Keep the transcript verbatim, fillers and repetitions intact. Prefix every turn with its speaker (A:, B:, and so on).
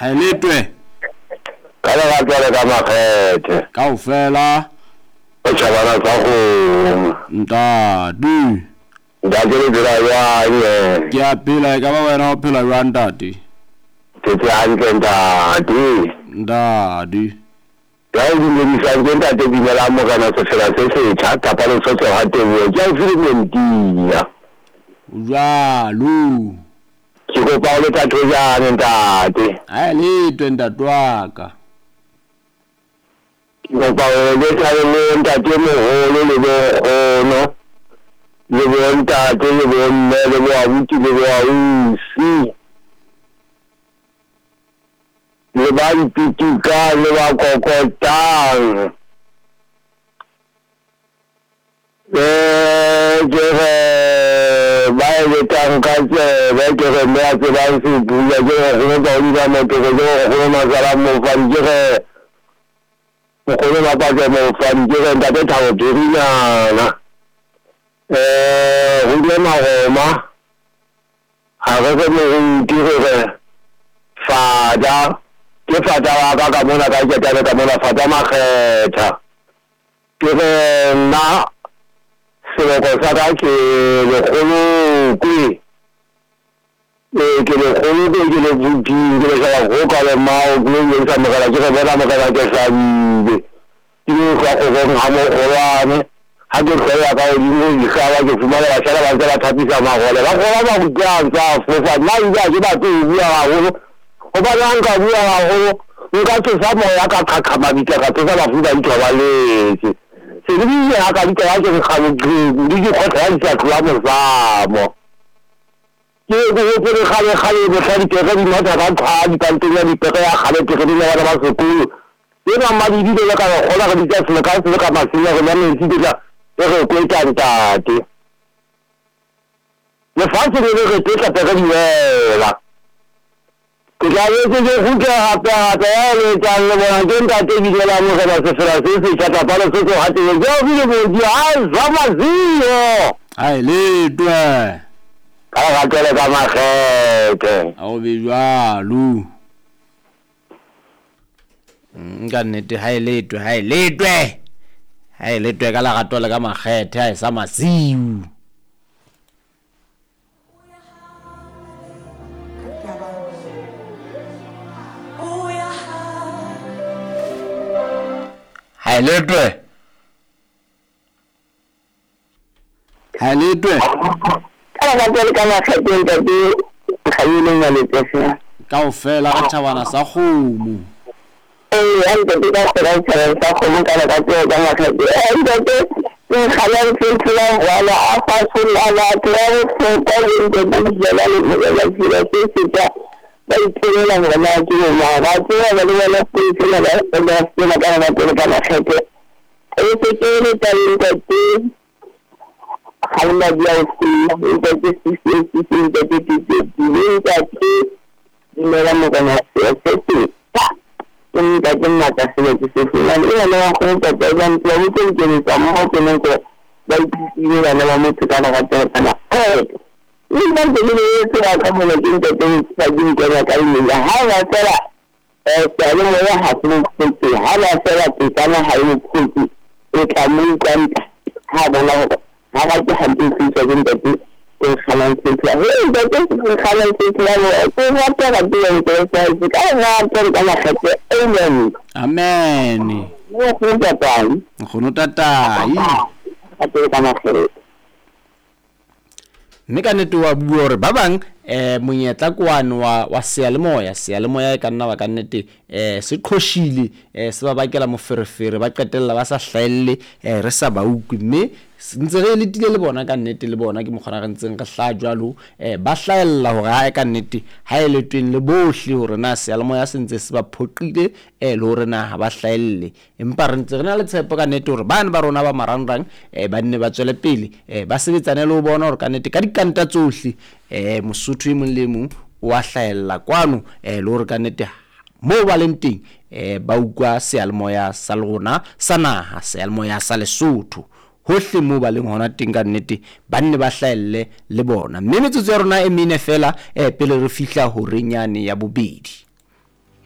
A: ha letwe
B: kala ga tsale ka makgethe
A: kaofela
B: o tshabana tsa go
A: ntati
B: ntate le dira ya ye
A: ke a phela ka ba wena o phela jwang ntate
B: ke tse hantle ntate
A: ntati
B: ya o dimedisa ke ntate dimela mo kana se sela se se tsa kapa le sotse ha tebo ke a file mentia
A: jalo
B: ke go pa le tla tjana ntate
A: ha letwe ntatwaka
B: go pa le tla le ntate mo holo le bo ono le bo ntate le bo mme le bo abuti le bo ausi le ba ipitika le ba kokotang eh je ba le tanka se ba ke re me a se ba se buya je go ba uri ba mo ke go go ma sala mo fan je go go ma ba je mo fan je ga ntate thawo dirinya na eh ho le ma go ma ha ga go mo di go fada ke fada wa ka ka mona ka ke tla ka mona fada ma kgetha ke re na se lo cosa da ke le kholo ke e ke le kholo ke ke le buti ke le sa go ka le ma o ke le sa mo ka ke ba la mo ka ke sa ni ke go go go ha mo go la ne ha ke go ya ka o di mo ka ba ke fuma la sala ba la thapisa ma go le ba go ba go ja sa fo fa na ya ke ba tu ya go o ba la nka bua go nka tse sa mo ya ka ka ma di ka tse sa ba fu ba di ka ba le se di ya ka di ka ke ga mo di di go tla tsa tla mo sa mo ke go go re ga le ga le mo sa di ke ga di mo ta ba tha di ka tse ya di ka ya ga le ke di ya ba se ku ye na ma di di le ka go la ga di ka se ka se ka ma se ya go ne di ka e go ko ta ntate le fa se le re te ka te di la que ya ve que se junta hasta hasta le tan lo bueno que está te dice la mujer de se francés y chata para eso que hate yo vi le día ay vacío
A: ai letwe
B: ka ga le ka makgethe
A: a o be jalo nka nnete ha letwe ha letwe ha letwe ka la gato le ka makgethe ha sa masiu ha letwe ha letwe
B: ka ga le ka makgethe ntate ga ile nga le tsena
A: kaofela ga thabana sa kgomo
B: eh a ntate ka tsela tsela sa kgomo ka la ka tsela ka makgethe eh ntate ke khala ke tsela wala a fa sula la tsela ko ka le ntate ya le le la tsela ke tsela ba itsela la la ke ma ba tsela le le la tsela la la tsela ka la tsela ka makgethe e se ke le ntate Halma dia usi, itu sisi sisi itu sisi ini tadi di dalam makanan sesi. Ini tadi mata sesi sesi. Lalu kalau aku terjadi lalu tu jadi kamu kena ke dari sini dalam mutu kana kata kana. Ini kan jadi itu kamu lagi jadi lagi kena kali ni. Hala salah. Eh, saya mau hasil sesi. Hala salah kita nak hasil sesi. Ini kamu kan ada lah. Agak hampir sesuatu tapi kalau kita, eh, tapi kalau kita itu apa lagi yang kita sekarang apa kalau kita, amen,
A: amen,
B: ya kita tahu,
A: khono tatai,
B: apa kita kira,
A: nika netu wa buore babang eh monyetla kwano wa wa sealemoya sealemoya ka nna ba ka nnete eh se khoshile eh se ba bakela moferefere ba qetella ba sa hlaelle eh re sa ba ukwe mme ntse re le tile le bona ka nnete le bona ke mogona ga ntseng ga hla jwalo eh ba hlaella hore ha ka nnete ha ile tweng le bohle hore na sealemoya se ntse se ba phoqile eh le hore na ha ba hlaelle empa re ntse re na le tshepo ka nnete hore bana ba rona ba marangrang eh ba nne ba tswele pele eh ba sebetsane le ho bona hore ka nnete ka dikanta tsohle eh mosotho e mong le mong wa hlaella kwano eh le hore ka nnete mo ba leng teng eh ba ukwa sealemoya sa lona sa naha sealemoya sa Lesotho hohle mo ba leng hona teng ka nnete ba nne ba hlaelle le bona mme metsotso ya rona e mine fela eh pele re fihla ho renyane ya bobedi.